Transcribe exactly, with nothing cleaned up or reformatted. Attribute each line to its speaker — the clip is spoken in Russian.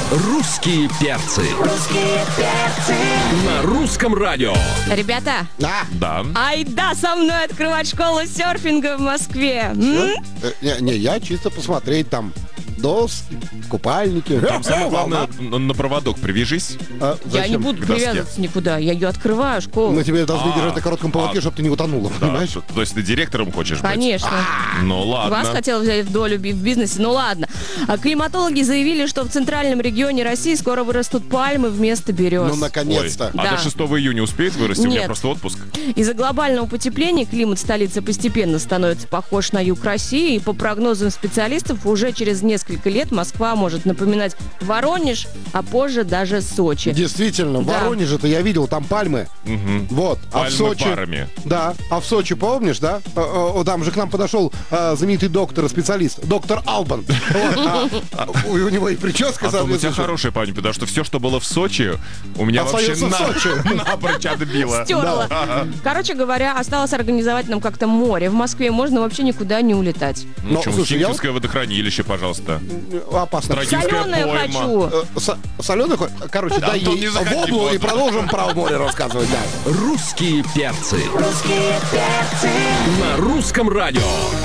Speaker 1: Русские перцы.
Speaker 2: Русские перцы.
Speaker 1: На русском радио.
Speaker 3: Ребята,
Speaker 4: Да.
Speaker 1: Да.
Speaker 3: айда со мной открывать школу серфинга в Москве. М?
Speaker 4: Э, Не, не, я чисто посмотреть там доски, купальники.
Speaker 1: Там самое
Speaker 4: Э,
Speaker 1: главное,
Speaker 4: волна.
Speaker 1: на, на проводок привяжись.
Speaker 4: А,
Speaker 3: Я не
Speaker 4: зачем?
Speaker 3: буду
Speaker 1: К доске.
Speaker 3: привязываться никуда. Я ее открываю, школу.
Speaker 4: Мы тебе должны
Speaker 1: А,
Speaker 4: держать на коротком поводке,
Speaker 1: а.
Speaker 4: чтобы ты не утонула,
Speaker 1: Да,
Speaker 4: понимаешь?
Speaker 1: что- то есть ты директором хочешь быть?
Speaker 3: Конечно.
Speaker 1: Ну ладно.
Speaker 3: Вас хотел взять в долю би- в бизнесе, ну ладно. А климатологи заявили, что в центральном регионе России скоро вырастут пальмы вместо берез.
Speaker 4: Ну,
Speaker 1: Ой,
Speaker 4: наконец-то.
Speaker 1: а
Speaker 3: Да.
Speaker 1: до шестого июня успеет вырасти? У меня
Speaker 3: Нет.
Speaker 1: просто отпуск.
Speaker 3: Из-за глобального потепления климат столицы постепенно становится похож на юг России, и по прогнозам специалистов уже через несколько лет Москва может напоминать Воронеж, а позже даже Сочи.
Speaker 4: Действительно, в
Speaker 3: Да.
Speaker 4: Воронеже-то я видел, там пальмы.
Speaker 1: Мгм.
Speaker 4: Вот. А в
Speaker 1: Пальмы
Speaker 4: Сочи...
Speaker 1: парами.
Speaker 4: Да. А в Сочи, помнишь, да? Э, э, Там же к нам подошел э, знаменитый доктор и специалист. Доктор Албан. Вот, а, а, У у него и прическа,
Speaker 1: А то у тебя
Speaker 4: соответственно.
Speaker 1: хорошая память, потому что все, что было в Сочи, у меня вообще
Speaker 4: Остается в
Speaker 1: на-
Speaker 4: Сочи.
Speaker 1: напрочь отбило.
Speaker 3: Стерла. Короче говоря, осталось организовать нам как-то море. В Москве можно вообще никуда не улетать.
Speaker 1: Ну,
Speaker 4: Но,
Speaker 1: что,
Speaker 4: слушай, я
Speaker 1: Химкинское водохранилище, пожалуйста.
Speaker 4: Опасно.
Speaker 1: Строгинская
Speaker 3: Соленое
Speaker 1: пойма.
Speaker 3: хочу.
Speaker 4: Э, со- Соленый хоть? Короче, дай
Speaker 1: Антон,
Speaker 4: ей
Speaker 1: не заходи,
Speaker 4: воблу
Speaker 1: вот.
Speaker 4: и продолжим про море рассказывать. Да.
Speaker 1: Русские перцы.
Speaker 2: Русские перцы.
Speaker 1: На русском радио.